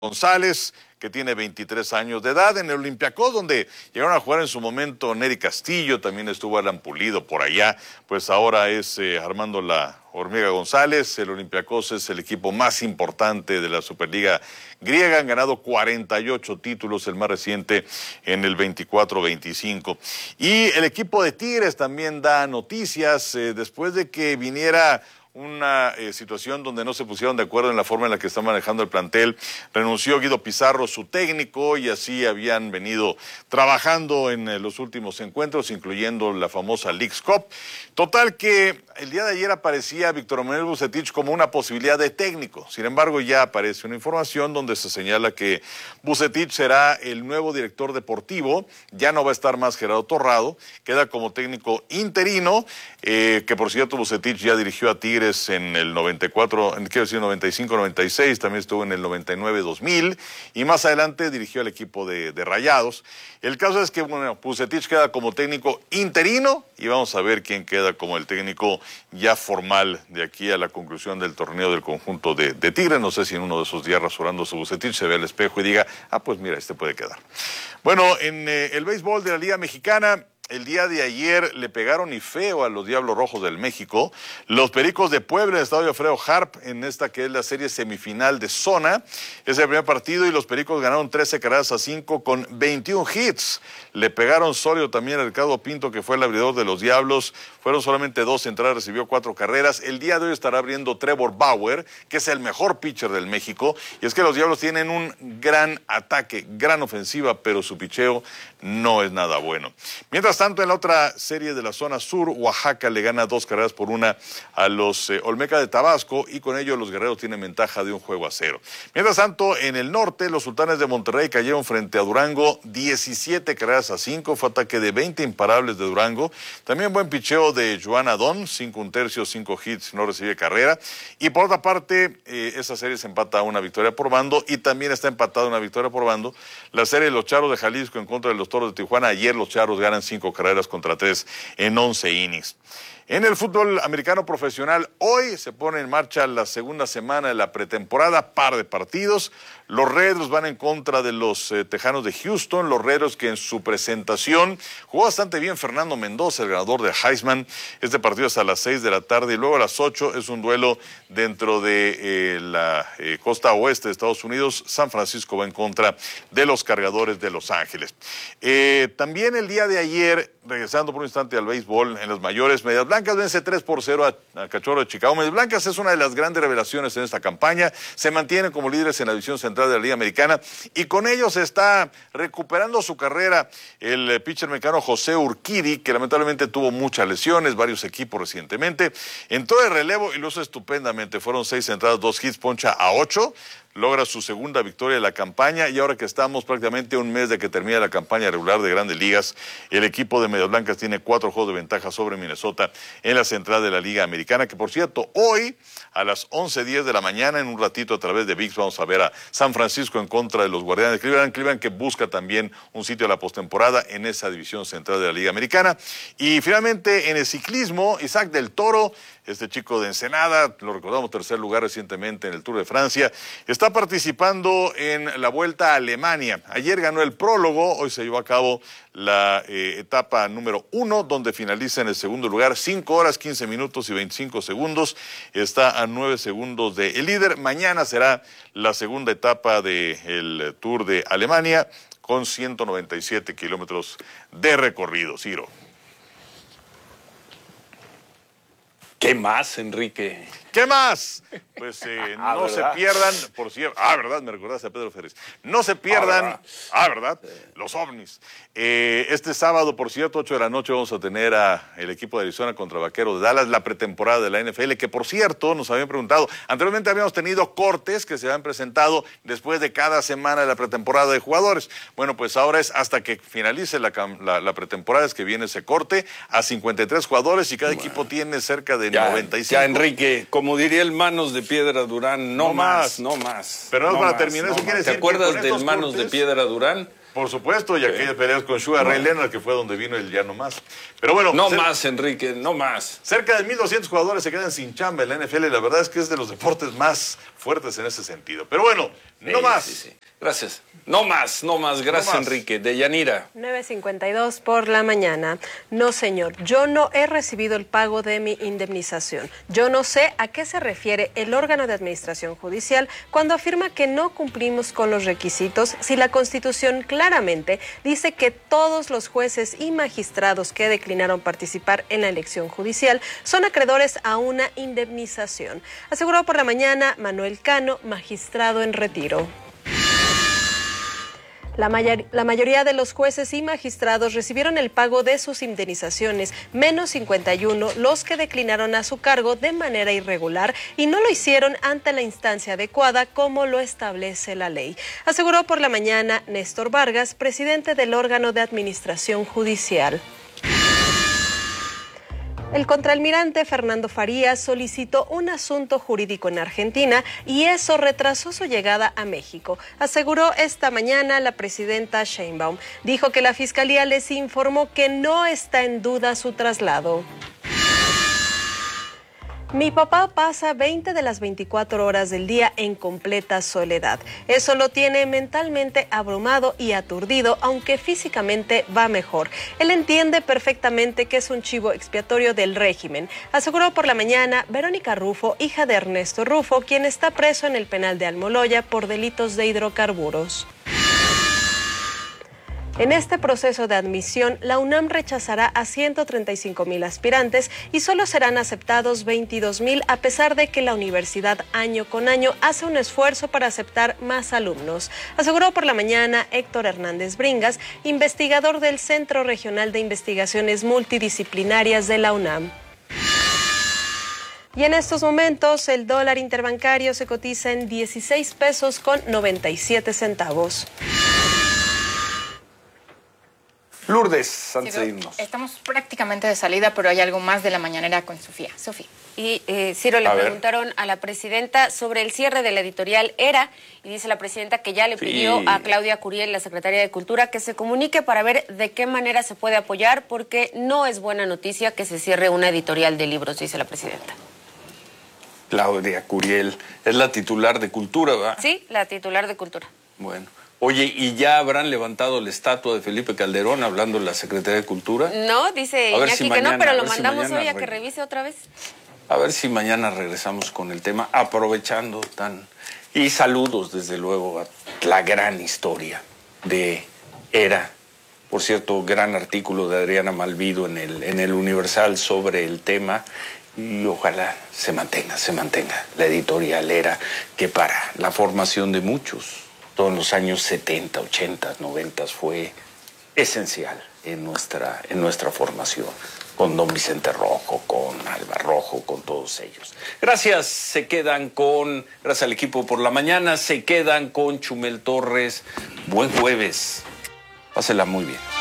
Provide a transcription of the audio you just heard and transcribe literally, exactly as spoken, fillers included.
González, que tiene veintitrés años de edad, en el Olympiacos, donde llegaron a jugar en su momento Nery Castillo, también estuvo Alan Pulido por allá, pues ahora es eh, Armando La Hormiga González. El Olympiacos es el equipo más importante de la Superliga griega, han ganado cuarenta y ocho títulos, el más reciente en el veinticuatro veinticinco. Y el equipo de Tigres también da noticias, eh, después de que viniera una eh, situación donde no se pusieron de acuerdo en la forma en la que está manejando el plantel. Renunció Guido Pizarro, su técnico, y así habían venido trabajando en eh, los últimos encuentros, incluyendo la famosa Leagues Cup. Total que el día de ayer aparecía Víctor Manuel Vucetich como una posibilidad de técnico. Sin embargo, ya aparece una información donde se señala que Vucetich será el nuevo director deportivo. Ya no va a estar más Gerardo Torrado, queda como técnico interino, eh, que por cierto Vucetich ya dirigió a Tigres en el noventa y cuatro, quiero decir noventa y cinco noventa y seis, también estuvo en el noventa y nueve dos mil y más adelante dirigió al equipo de, de Rayados. El caso es que, bueno, Vucetich queda como técnico interino y vamos a ver quién queda como el técnico ya formal de aquí a la conclusión del torneo del conjunto de, de Tigres. No sé si en uno de esos días rasurándose Vucetich se ve al espejo y diga, ah, pues mira, este puede quedar. Bueno, en eh, el béisbol de la Liga Mexicana, el día de ayer le pegaron y feo a los Diablos Rojos del México. Los Pericos de Puebla en el estadio Alfredo Harp, en esta que es la serie semifinal de zona. Es el primer partido y los Pericos ganaron trece carreras a cinco con veintiún hits. Le pegaron sólido también a Ricardo Pinto, que fue el abridor de los Diablos. Fueron solamente dos entradas, recibió cuatro carreras. El día de hoy estará abriendo Trevor Bauer, que es el mejor pitcher del México. Y es que los Diablos tienen un gran ataque, gran ofensiva, pero su picheo no es nada bueno. Mientras tanto, en la otra serie de la zona sur, Oaxaca le gana dos carreras por una a los eh, Olmeca de Tabasco y con ello los guerreros tienen ventaja de un juego a cero. Mientras tanto, en el norte, los Sultanes de Monterrey cayeron frente a Durango diecisiete carreras a cinco, fue ataque de veinte imparables de Durango. También buen picheo de Joan Adón, cinco un tercio, cinco hits, no recibe carrera. Y por otra parte, eh, esa serie se empata a una victoria por bando y también está empatada una victoria por bando la serie de los Charros de Jalisco en contra de los Toros de Tijuana. Ayer los Charros ganan cinco carreras contra tres en once innings. En el fútbol americano profesional, hoy se pone en marcha la segunda semana de la pretemporada, par de partidos. Los Redros van en contra de los eh, Tejanos de Houston, los Redros que en su presentación jugó bastante bien Fernando Mendoza, el ganador de Heisman. Este partido es a las seis de la tarde y luego a las ocho es un duelo dentro de eh, la eh, costa oeste de Estados Unidos. San Francisco va en contra de los Cargadores de Los Ángeles. Eh, también el día de ayer, regresando por un instante al béisbol, en las mayores, Medias Blancas vence tres por cero a, a Cachorro de Chicago. Medias Blancas es una de las grandes revelaciones en esta campaña, se mantienen como líderes en la división central de la Liga Americana y con ello se está recuperando su carrera el eh, pitcher mexicano José Urquidi, que lamentablemente tuvo muchas lesiones, varios equipos recientemente. Entró de relevo y lo hizo estupendamente, fueron seis entradas, dos hits, poncha a ocho. Logra su segunda victoria de la campaña y ahora que estamos prácticamente un mes de que termina la campaña regular de Grandes Ligas, el equipo de Medias Blancas tiene cuatro juegos de ventaja sobre Minnesota en la central de la Liga Americana, que por cierto, hoy a las once diez de la mañana, en un ratito a través de V I X, vamos a ver a San Francisco en contra de los Guardianes de Cleveland. Cleveland que busca también un sitio a la postemporada en esa división central de la Liga Americana. Y finalmente en el ciclismo, Isaac del Toro, este chico de Ensenada, lo recordamos, tercer lugar recientemente en el Tour de Francia, está participando en la Vuelta a Alemania. Ayer ganó el prólogo, hoy se llevó a cabo la eh, etapa número uno, donde finaliza en el segundo lugar, cinco horas, quince minutos y veinticinco segundos. Está a nueve segundos del líder. Mañana será la segunda etapa del Tour de Alemania, con ciento noventa y siete kilómetros de recorrido. Ciro. ¿Qué más, Enrique? ¿Qué más? Pues eh, ah, no ¿verdad? se pierdan, por cierto, ah, ¿verdad? Me recordaste a Pedro Férez. No se pierdan, ah, ¿verdad? Ah, ¿verdad? Los ovnis. Eh, este sábado, por cierto, ocho de la noche, vamos a tener a el equipo de Arizona contra Vaqueros de Dallas, la pretemporada de la N F L, que por cierto, nos habían preguntado, anteriormente habíamos tenido cortes que se habían presentado después de cada semana de la pretemporada de jugadores. Bueno, pues ahora es hasta que finalice la, la, la pretemporada, es que viene ese corte a cincuenta y tres jugadores y cada bueno, equipo tiene cerca de ya, noventa y cinco. Ya, Enrique, como diría el Manos de Piedra Durán, no, no más, más, no más. Pero no, no para más, terminar, no eso quiere más. decir ¿Te acuerdas que del Manos cortes, de Piedra Durán? Por supuesto, y sí. aquellas peleas con Sugar Ray Leonard, que fue donde vino el ya no más. Pero bueno. No más, Enrique, no más. Cerca de mil doscientos jugadores se quedan sin chamba en la N F L. La verdad es que es de los deportes más fuertes en ese sentido. Pero bueno, no sí, más. Sí, sí. Gracias. No más, no más. Gracias, no más. Enrique. Deyanira. nueve cincuenta y dos por la mañana. No, señor, yo no he recibido el pago de mi indemnización. Yo no sé a qué se refiere el órgano de administración judicial cuando afirma que no cumplimos con los requisitos si la Constitución claramente dice que todos los jueces y magistrados que declinaron participar en la elección judicial son acreedores a una indemnización. Aseguró por la mañana Manuel Cano, magistrado en retiro. La, mayor, la mayoría de los jueces y magistrados recibieron el pago de sus indemnizaciones, menos cincuenta y uno los que declinaron a su cargo de manera irregular y no lo hicieron ante la instancia adecuada como lo establece la ley. Aseguró por la mañana Néstor Vargas, presidente del órgano de administración judicial. El contraalmirante Fernando Farías solicitó un asunto jurídico en Argentina y eso retrasó su llegada a México, aseguró esta mañana la presidenta Sheinbaum. Dijo que la Fiscalía les informó que no está en duda su traslado. Mi papá pasa veinte de las veinticuatro horas del día en completa soledad. Eso lo tiene mentalmente abrumado y aturdido, aunque físicamente va mejor. Él entiende perfectamente que es un chivo expiatorio del régimen, aseguró por la mañana Verónica Rufo, hija de Ernesto Rufo, quien está preso en el penal de Almoloya por delitos de hidrocarburos. En este proceso de admisión, la UNAM rechazará a ciento treinta y cinco mil aspirantes y solo serán aceptados veintidós mil, a pesar de que la universidad año con año hace un esfuerzo para aceptar más alumnos. Aseguró por la mañana Héctor Hernández Bringas, investigador del Centro Regional de Investigaciones Multidisciplinarias de la UNAM. Y en estos momentos, el dólar interbancario se cotiza en dieciséis pesos con noventa y siete centavos. Lourdes, antes de Ciro, irnos. estamos prácticamente de salida, pero hay algo más de la mañanera con Sofía. Sofía. Y eh, Ciro, le A ver. preguntaron a la presidenta sobre el cierre de la editorial ERA y dice la presidenta que ya le Sí. pidió a Claudia Curiel, la secretaria de Cultura, que se comunique para ver de qué manera se puede apoyar, porque no es buena noticia que se cierre una editorial de libros, dice la presidenta. Claudia Curiel es la titular de Cultura, ¿verdad? Sí, la titular de Cultura. Bueno. Oye, ¿y ya habrán levantado la estatua de Felipe Calderón hablando la Secretaría de Cultura? No, dice A ver Iñaki si que mañana- no, pero a lo ver si mandamos mañana hoy a que re- revise otra vez. A ver si mañana regresamos con el tema, aprovechando tan... Y saludos, desde luego, a la gran historia de ERA. Por cierto, gran artículo de Adriana Malvido en el, en el Universal sobre el tema. Y ojalá se mantenga, se mantenga la editorial ERA, que para la formación de muchos, todos los años setenta, ochenta, noventa, fue esencial en nuestra, en nuestra formación, con don Vicente Rojo, con Alba Rojo, con todos ellos. Gracias, se quedan con, gracias al equipo por la mañana, se quedan con Chumel Torres. Buen jueves, pásela muy bien.